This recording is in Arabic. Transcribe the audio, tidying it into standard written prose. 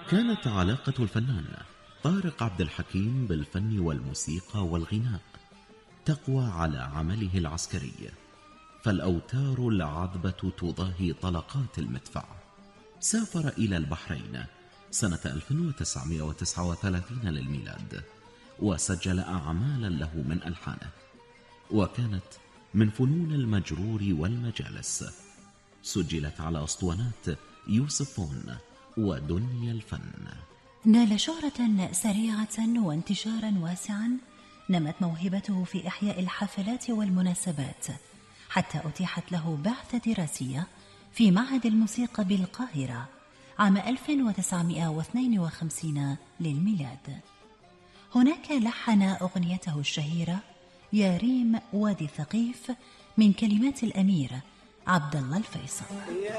كانت علاقة الفنان طارق عبد الحكيم بالفن والموسيقى والغناء تقوى على عمله العسكري، فالأوتار العذبة تضاهي طلقات المدفع. سافر إلى البحرين سنة 1939 للميلاد، وسجل أعمالا له من ألحانه، وكانت من فنون المجرور والمجالس. سجلت على أسطوانات يوسف فون ودنيا الفن. نال شهرة سريعة وانتشارا واسعا، نمت موهبته في إحياء الحفلات والمناسبات، حتى أتيحت له بعثة دراسية في معهد الموسيقى بالقاهرة عام 1952 للميلاد. هناك لحن أغنيته الشهيرة يا ريم وادي ثقيف من كلمات الأمير عبد الله الفيصل.